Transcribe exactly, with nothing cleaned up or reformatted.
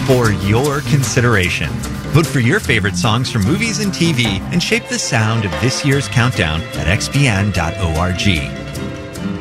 for your consideration. Vote for your favorite songs from movies and T V and shape the sound of this year's countdown at x p n dot org.